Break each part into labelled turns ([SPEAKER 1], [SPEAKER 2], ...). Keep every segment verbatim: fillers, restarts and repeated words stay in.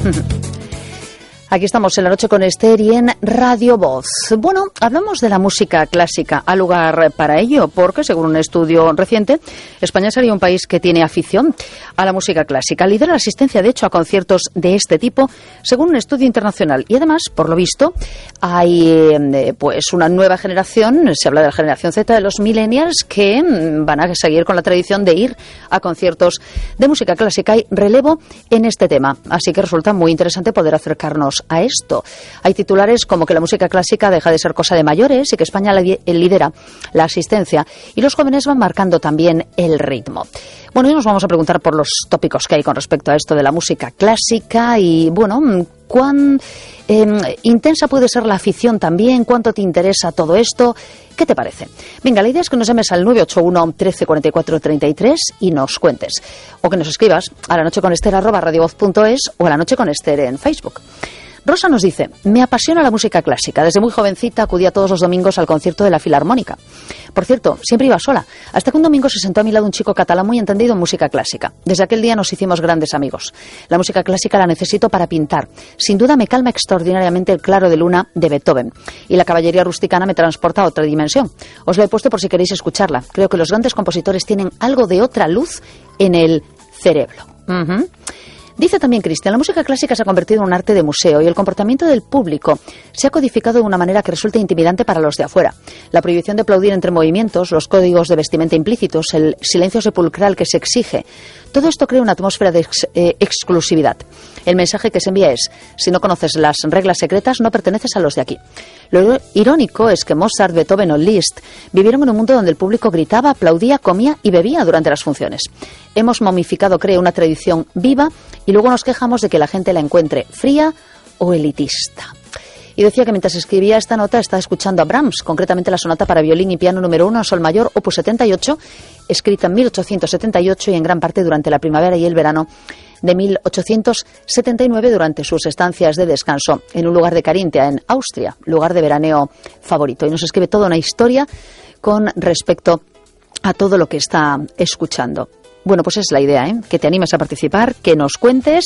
[SPEAKER 1] Aquí estamos en La Noche con Esther y en Radio Voz. Bueno, hablamos de la música clásica. ¿Hay lugar para ello? Porque, según un estudio reciente, España sería un país que tiene afición a la música clásica. Lidera la asistencia, de hecho, a conciertos de este tipo, según un estudio internacional. Y además, por lo visto, hay eh, pues una nueva generación, se habla de la generación Z, de los millennials, que mm, van a seguir con la tradición de ir a conciertos de música clásica. Hay relevo en este tema. Así que resulta muy interesante poder acercarnos a esto. Hay titulares como que la música clásica deja de ser cosa de mayores y que España lidera la asistencia y los jóvenes van marcando también el ritmo. Bueno, hoy nos vamos a preguntar por los tópicos que hay con respecto a esto de la música clásica y, bueno, cuán eh, intensa puede ser la afición también, cuánto te interesa todo esto. ¿Qué te parece? Venga, la idea es que nos llames al nueve ocho uno, trece, cuarenta y cuatro, treinta y tres y nos cuentes. O que nos escribas a lanocheconester arroba radiovoz punto es o a La Noche con Esther en Facebook. Rosa nos dice: me apasiona la música clásica. Desde muy jovencita acudía todos los domingos al concierto de la Filarmónica. Por cierto, siempre iba sola, hasta que un domingo se sentó a mi lado un chico catalán muy entendido en música clásica. Desde aquel día nos hicimos grandes amigos. La música clásica la necesito para pintar. Sin duda me calma extraordinariamente el Claro de Luna de Beethoven. Y la Caballería Rusticana me transporta a otra dimensión. Os lo he puesto por si queréis escucharla. Creo que los grandes compositores tienen algo de otra luz en el cerebro. Uh-huh. Dice también Cristian: la música clásica se ha convertido en un arte de museo y el comportamiento del público se ha codificado de una manera que resulta intimidante para los de afuera. La prohibición de aplaudir entre movimientos, los códigos de vestimenta implícitos, el silencio sepulcral que se exige, todo esto crea una atmósfera de ex, eh, exclusividad. El mensaje que se envía es: si no conoces las reglas secretas, no perteneces a los de aquí. Lo irónico es que Mozart, Beethoven o Liszt vivieron en un mundo donde el público gritaba, aplaudía, comía y bebía durante las funciones. Hemos momificado, creo, una tradición viva y luego nos quejamos de que la gente la encuentre fría o elitista. Y decía que mientras escribía esta nota estaba escuchando a Brahms, concretamente la sonata para violín y piano número uno en sol mayor, opus setenta y ocho, escrita en mil ochocientos setenta y ocho y en gran parte durante la primavera y el verano de mil ochocientos setenta y nueve, durante sus estancias de descanso en un lugar de Carintia, en Austria, lugar de veraneo favorito. Y nos escribe toda una historia con respecto a todo lo que está escuchando. Bueno, pues es la idea, ¿eh? Que te animes a participar, que nos cuentes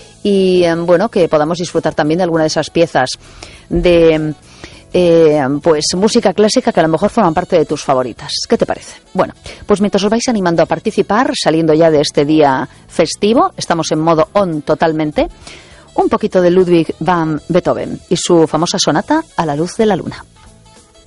[SPEAKER 1] y, bueno, que podamos disfrutar también de alguna de esas piezas de eh, pues música clásica que a lo mejor forman parte de tus favoritas. ¿Qué te parece? Bueno, pues mientras os vais animando a participar, saliendo ya de este día festivo, estamos en modo on totalmente, un poquito de Ludwig van Beethoven y su famosa sonata A la luz de la luna.